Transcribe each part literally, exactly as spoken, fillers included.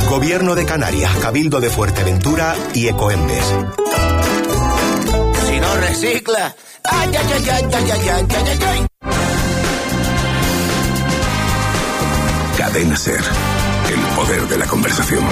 Gobierno de Canarias, Cabildo de Fuerteventura y Ecoembes. Si no recicla, ay, ay, ay, ay, ay, ay, ay, ay, ay. Cadena SER, el poder de la conversación.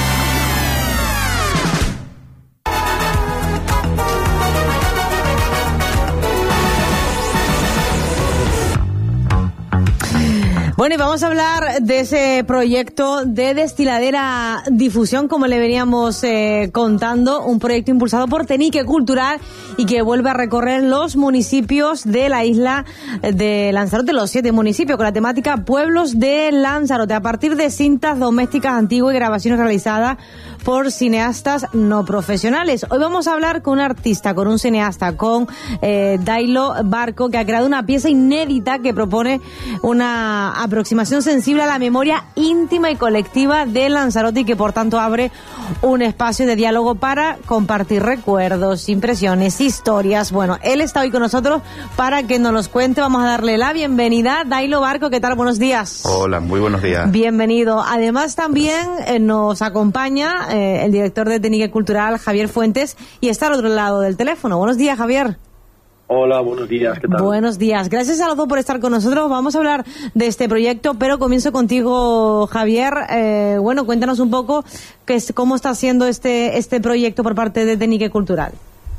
Bueno, y vamos a hablar de ese proyecto de destiladera difusión, como le veníamos eh, contando, un proyecto impulsado por Tenique Cultural y que vuelve a recorrer los municipios de la isla de Lanzarote, los siete municipios, con la temática Pueblos de Lanzarote, a partir de cintas domésticas antiguas y grabaciones realizadas por cineastas no profesionales. Hoy vamos a hablar con un artista, con un cineasta, con eh, Dailo Barco, que ha creado una pieza inédita que propone una aproximación sensible a la memoria íntima y colectiva de Lanzarote y que por tanto abre un espacio de diálogo para compartir recuerdos, impresiones, historias. Bueno, él está hoy con nosotros para que nos los cuente. Vamos a darle la bienvenida. Dailo Barco, ¿qué tal? Buenos días. Hola, muy buenos días. Bienvenido. Además también eh, nos acompaña eh, el director de Tenique Cultural, Javier Fuentes, y está al otro lado del teléfono. Buenos días, Javier. Hola, buenos días, ¿qué tal? Buenos días, gracias a los dos por estar con nosotros. Vamos a hablar de este proyecto, pero comienzo contigo, Javier. Eh, bueno, cuéntanos un poco qué es, cómo está siendo este este proyecto por parte de Tenique Cultural.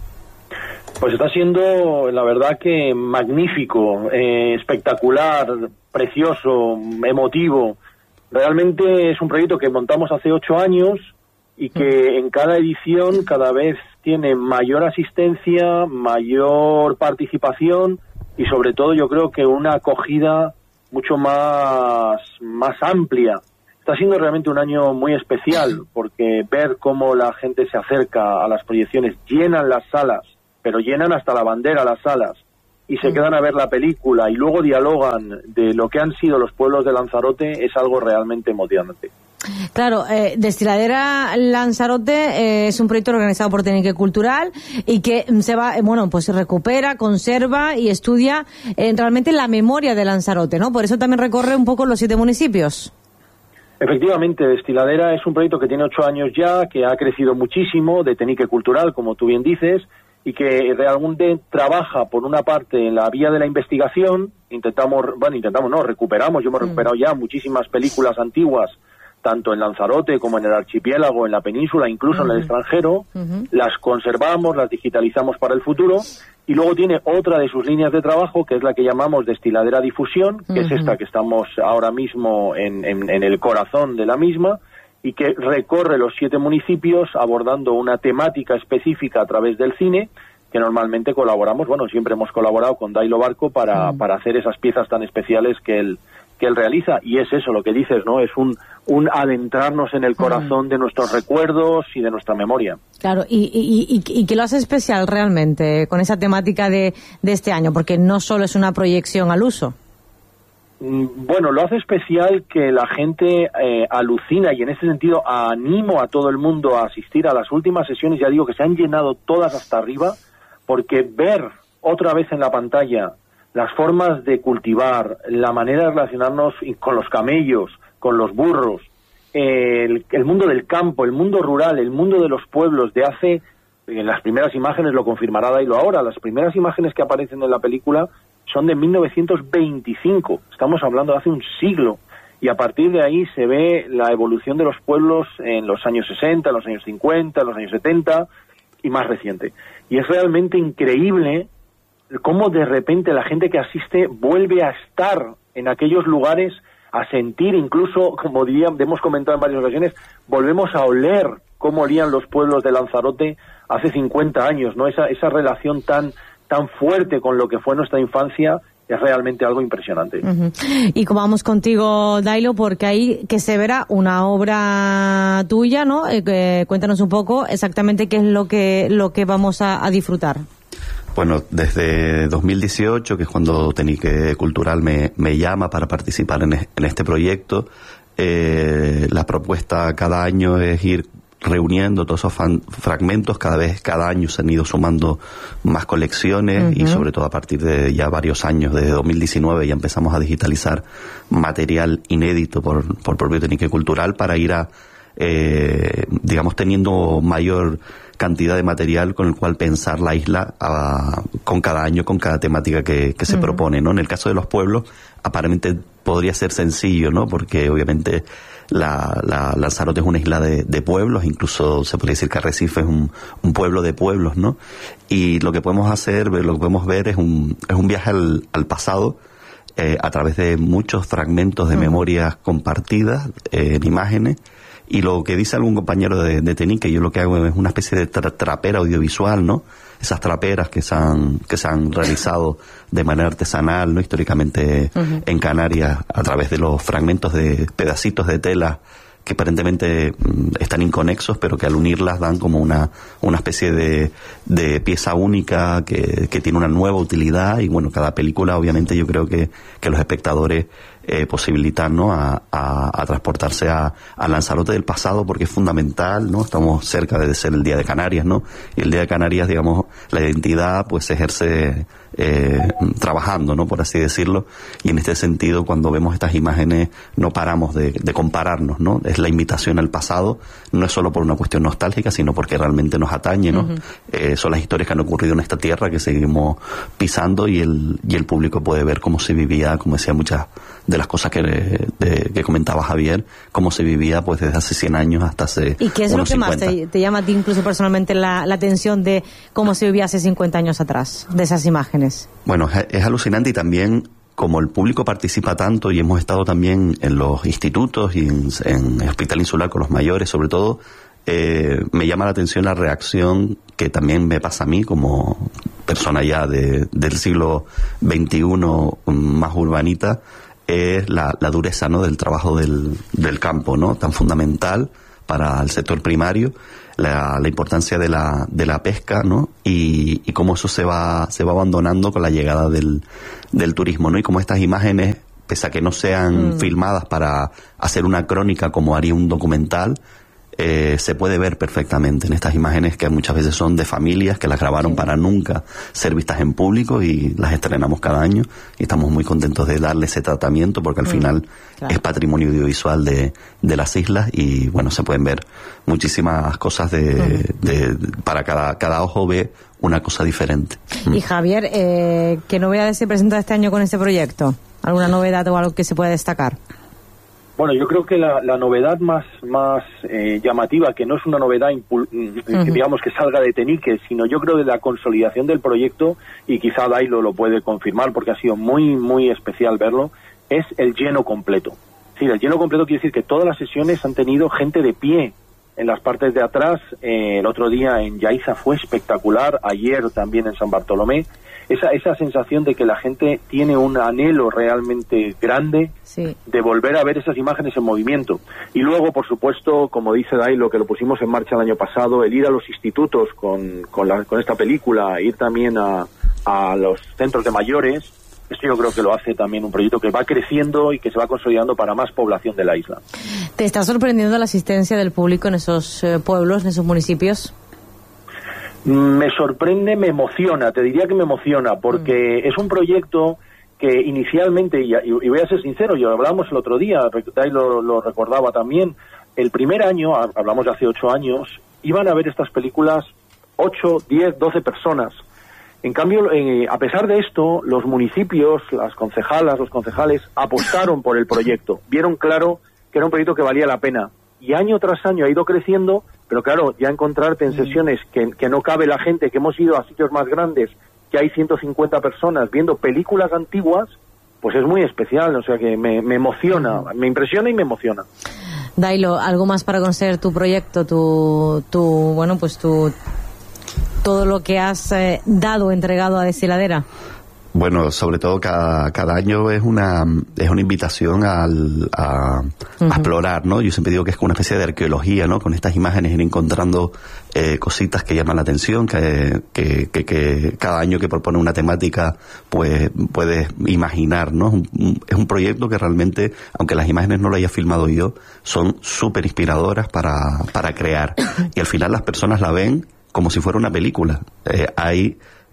Pues está siendo, la verdad, que magnífico, eh, espectacular, precioso, emotivo. Realmente es un proyecto que montamos hace ocho años y que en cada edición cada vez tiene mayor asistencia, mayor participación y sobre todo yo creo que una acogida mucho más, más amplia. Está siendo realmente un año muy especial porque ver cómo la gente se acerca a las proyecciones, llenan las salas, pero llenan hasta la bandera las salas y se quedan a ver la película y luego dialogan de lo que han sido los pueblos de Lanzarote, es algo realmente emocionante. Claro, eh, Destiladera Lanzarote eh, es un proyecto organizado por Tenique Cultural y que se va, eh, bueno, pues recupera, conserva y estudia eh, realmente la memoria de Lanzarote, ¿no? Por eso también recorre un poco los siete municipios. Efectivamente, Destiladera es un proyecto que tiene ocho años ya, que ha crecido muchísimo, de Tenique Cultural, como tú bien dices, y que realmente trabaja, por una parte, en la vía de la investigación. Intentamos, bueno, intentamos, no, recuperamos, yo hemos recuperado ya muchísimas películas antiguas, tanto en Lanzarote como en el archipiélago, en la península, incluso uh-huh. en el extranjero, uh-huh. las conservamos, las digitalizamos para el futuro, y luego tiene otra de sus líneas de trabajo, que es la que llamamos Destiladera Difusión, que uh-huh. es esta que estamos ahora mismo en, en, en el corazón de la misma, y que recorre los siete municipios abordando una temática específica a través del cine, que normalmente colaboramos, bueno, siempre hemos colaborado con Dailo Barco para, uh-huh. para hacer esas piezas tan especiales que él que él realiza, y es eso lo que dices, ¿no? Es un, un adentrarnos en el corazón mm. de nuestros recuerdos y de nuestra memoria. Claro, y, y, y, y que lo hace especial realmente con esa temática de, de este año, porque no solo es una proyección al uso. Bueno, lo hace especial que la gente eh, alucina, y en ese sentido animo a todo el mundo a asistir a las últimas sesiones, ya digo que se han llenado todas hasta arriba, porque ver otra vez en la pantalla las formas de cultivar, la manera de relacionarnos con los camellos, con los burros, el, el mundo del campo, el mundo rural, el mundo de los pueblos de hace, en las primeras imágenes lo confirmará Dailo ahora, las primeras imágenes que aparecen en la película son de mil novecientos veinticinco, estamos hablando de hace un siglo, y a partir de ahí se ve la evolución de los pueblos en los años sesenta, en los años cincuenta, en los años setenta y más reciente. Y es realmente increíble cómo de repente la gente que asiste vuelve a estar en aquellos lugares, a sentir incluso, como diría, hemos comentado en varias ocasiones, volvemos a oler cómo olían los pueblos de Lanzarote hace cincuenta años, ¿no? Esa, esa relación tan, tan fuerte con lo que fue nuestra infancia es realmente algo impresionante. Uh-huh. Y como vamos contigo, Dailo, porque ahí que se verá una obra tuya, ¿no? Eh, que, cuéntanos un poco exactamente qué es lo que, lo que vamos a, a disfrutar. Bueno, desde dos mil dieciocho, que es cuando Tenique Cultural me, me llama para participar en, en este proyecto, eh, la propuesta cada año es ir reuniendo todos esos fan, fragmentos. Cada vez, cada año se han ido sumando más colecciones uh-huh. y sobre todo a partir de ya varios años, desde dos mil diecinueve ya empezamos a digitalizar material inédito por, por propio Tenique Cultural para ir a eh, digamos, teniendo mayor cantidad de material con el cual pensar la isla a, con cada año, con cada temática que, que se uh-huh. propone, ¿no? En el caso de los pueblos, aparentemente podría ser sencillo, ¿no? Porque obviamente la, la Lanzarote es una isla de, de pueblos, incluso se podría decir que Arrecife es un, un pueblo de pueblos, ¿no? Y lo que podemos hacer, lo que podemos ver es un, es un viaje al, al pasado, eh, a través de muchos fragmentos de uh-huh. memorias compartidas, eh, en imágenes. Y lo que dice algún compañero de, de Tenis, que yo lo que hago es una especie de tra- trapera audiovisual, ¿no? Esas traperas que se han, que se han realizado de manera artesanal, ¿no? Históricamente uh-huh. en Canarias, a través de los fragmentos de pedacitos de tela que aparentemente mm, están inconexos, pero que al unirlas dan como una, una especie de, de pieza única que, que tiene una nueva utilidad. Y bueno, cada película, obviamente, yo creo que, que los espectadores Eh, posibilitar, ¿no? a, a, a transportarse a, a Lanzarote del pasado, porque es fundamental, ¿no? Estamos cerca de ser el Día de Canarias, ¿no? Y el Día de Canarias, digamos, la identidad pues se ejerce eh, trabajando, ¿no? Por así decirlo. Y en este sentido, cuando vemos estas imágenes, no paramos de, de compararnos, ¿no? Es la invitación al pasado, no es solo por una cuestión nostálgica, sino porque realmente nos atañe, ¿no? Uh-huh. Eh, son las historias que han ocurrido en esta tierra que seguimos pisando, y el, y el público puede ver cómo se vivía, como decía, muchas de las cosas que, de, que comentaba Javier, cómo se vivía pues desde hace cien años hasta hace ¿Y qué es lo que cincuenta. más te, te llama a ti incluso personalmente la, la atención de cómo se vivía hace cincuenta años atrás, de esas imágenes? Bueno, es, es alucinante, y también como el público participa tanto, y hemos estado también en los institutos y en, en el Hospital Insular con los mayores, sobre todo, eh, me llama la atención la reacción que también me pasa a mí como persona ya de, del siglo veintiuno más urbanita, es la, la dureza, ¿no? del trabajo del, del campo, ¿no? Tan fundamental para el sector primario, la, la importancia de la, de la pesca, ¿no? Y, y cómo eso se va, se va abandonando con la llegada del, del turismo, ¿no? Y cómo estas imágenes, pese a que no sean mm. filmadas para hacer una crónica como haría un documental, Eh, se puede ver perfectamente en estas imágenes, que muchas veces son de familias que las grabaron sí. para nunca ser vistas en público, y las estrenamos cada año, y estamos muy contentos de darle ese tratamiento, porque al mm, final claro. es patrimonio audiovisual de, de las islas, y bueno, se pueden ver muchísimas cosas de, mm. de, de para cada, cada ojo ve una cosa diferente. Y Javier, eh, ¿qué novedades se presenta este año con este proyecto? ¿Alguna novedad o algo que se pueda destacar? Bueno, yo creo que la, la novedad más más eh, llamativa, que no es una novedad impul- uh-huh. que digamos que salga de Tenique, sino yo creo de la consolidación del proyecto, y quizá Dailo lo puede confirmar porque ha sido muy muy especial verlo, es el lleno completo. Sí, el lleno completo quiere decir que todas las sesiones han tenido gente de pie en las partes de atrás. Eh, el otro día en Yaiza fue espectacular, ayer también en San Bartolomé. Esa, esa sensación de que la gente tiene un anhelo realmente grande sí. de volver a ver esas imágenes en movimiento. Y luego, por supuesto, como dice Dailo, que lo pusimos en marcha el año pasado, el ir a los institutos con, con, la, con esta película, ir también a, a los centros de mayores. Esto yo creo que lo hace también un proyecto que va creciendo y que se va consolidando para más población de la isla. ¿Te está sorprendiendo la asistencia del público en esos eh, pueblos, en esos municipios? Me sorprende, me emociona, te diría que me emociona, porque mm. es un proyecto que inicialmente, y, y voy a ser sincero, yo hablamos el otro día, Dai lo, lo recordaba también, el primer año, hablamos de hace ocho años, iban a ver estas películas ocho, diez, doce personas. En cambio, eh, a pesar de esto, los municipios, las concejalas, los concejales, apostaron por el proyecto, vieron claro que era un proyecto que valía la pena, y año tras año ha ido creciendo. Pero claro, ya encontrarte en sesiones que, que no cabe la gente, que hemos ido a sitios más grandes, que hay ciento cincuenta personas viendo películas antiguas, pues es muy especial, o sea que me, me emociona, me impresiona y me emociona. Dailo, ¿algo más para conocer tu proyecto, tu, tu bueno, pues tu, todo lo que has eh, dado, entregado a Destiladera? Bueno, sobre todo cada, cada año es una es una invitación al, a, uh-huh. a explorar, ¿no? Yo siempre digo que es como una especie de arqueología, ¿no? Con estas imágenes ir encontrando eh, cositas que llaman la atención, que, que, que, que cada año que propone una temática, pues puedes imaginar, ¿no? Un, es un proyecto que realmente, aunque las imágenes no lo haya filmado yo, son súper inspiradoras para, para crear. Y al final las personas la ven como si fuera una película. Eh, hay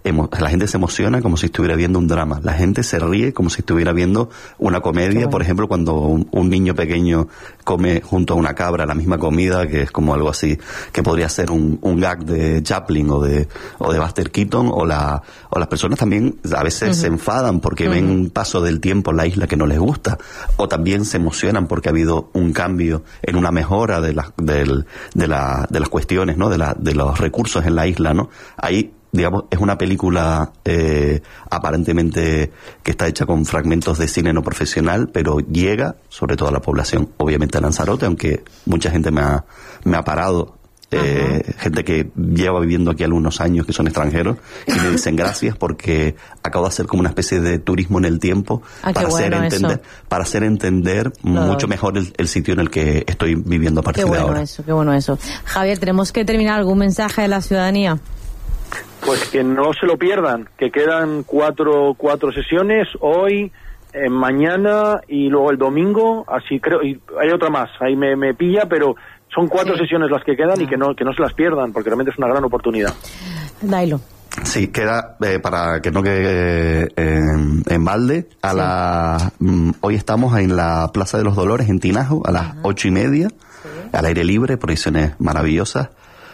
emo- la gente se emociona como si estuviera viendo un drama, la gente se ríe como si estuviera viendo una comedia, bueno. Por ejemplo, cuando un, un niño pequeño come junto a una cabra la misma comida, que es como algo así, que podría ser un, un gag de Chaplin o de, o de Buster Keaton, o la, o las personas también a veces uh-huh. se enfadan porque uh-huh. ven un paso del tiempo en la isla que no les gusta, o también se emocionan porque ha habido un cambio en una mejora de las, del, de la, de las cuestiones, ¿no? De la, de los recursos en la isla, ¿no? Ahí, digamos, es una película eh, aparentemente que está hecha con fragmentos de cine no profesional, pero llega sobre todo a la población, obviamente a Lanzarote, aunque mucha gente me ha, me ha parado, eh, gente que lleva viviendo aquí algunos años, que son extranjeros, y me dicen gracias porque acabo de hacer como una especie de turismo en el tiempo ah, para, hacer bueno entender, para hacer entender claro. mucho mejor el, el sitio en el que estoy viviendo a partir qué bueno de ahora. Eso, qué bueno eso. Javier, tenemos que terminar. ¿Algún mensaje de la ciudadanía? Pues que no se lo pierdan, que quedan cuatro cuatro sesiones hoy, eh, mañana y luego el domingo, así creo, y hay otra más, ahí me, me pilla, pero son cuatro sí. sesiones las que quedan ah. y que no que no se las pierdan, porque realmente es una gran oportunidad. Dailo. Sí, queda, eh, para que no quede eh, en balde, a sí. la, mm, hoy estamos en la Plaza de los Dolores, en Tinajo, a las Ajá. ocho y media, sí. al aire libre, proyecciones maravillosas.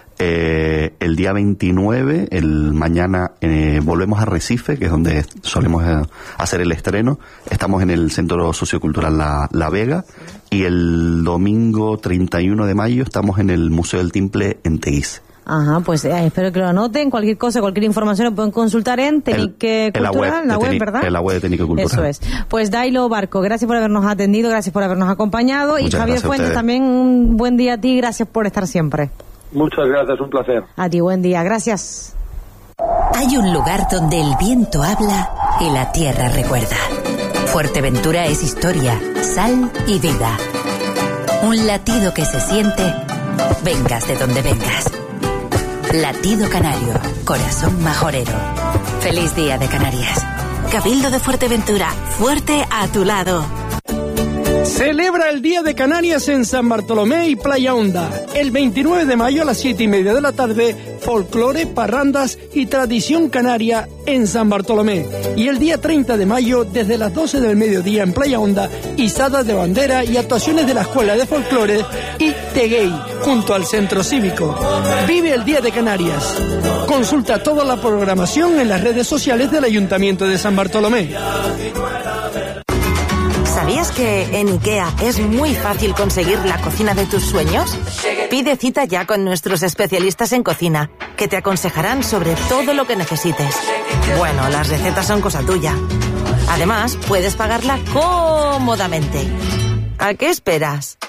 Eh, el día veintinueve, el mañana, eh, volvemos a Recife, que es donde solemos eh, hacer el estreno. Estamos en el Centro Sociocultural La, La Vega. Sí. Y el domingo treinta y uno de mayo estamos en el Museo del Timple en Teguise. Ajá, pues eh, espero que lo anoten. Cualquier cosa, cualquier información lo pueden consultar en Tenique Cultural, en la web, en la web, ¿verdad? En la web de Tenique Cultural. Eso es. Pues Dailo Barco, gracias por habernos atendido, gracias por habernos acompañado. Muchas y Javier Fuentes, también un buen día a ti, gracias por estar siempre. Muchas gracias, un placer. A ti, buen día, gracias. Hay un lugar donde el viento habla y la tierra recuerda. Fuerteventura es historia, sal y vida. Un latido que se siente, vengas de donde vengas. Latido Canario, corazón majorero. Feliz Día de Canarias. Cabildo de Fuerteventura, fuerte a tu lado. Celebra el Día de Canarias en San Bartolomé y Playa Honda. El veintinueve de mayo a las siete y media de la tarde, folclore, parrandas y tradición canaria en San Bartolomé. Y el día treinta de mayo, desde las doce del mediodía en Playa Honda, izadas de bandera y actuaciones de la Escuela de Folclore y Teguey, junto al Centro Cívico. Vive el Día de Canarias. Consulta toda la programación en las redes sociales del Ayuntamiento de San Bartolomé. ¿Sabías que en IKEA es muy fácil conseguir la cocina de tus sueños? Pide cita ya con nuestros especialistas en cocina, que te aconsejarán sobre todo lo que necesites. Bueno, las recetas son cosa tuya. Además, puedes pagarla cómodamente. ¿A qué esperas?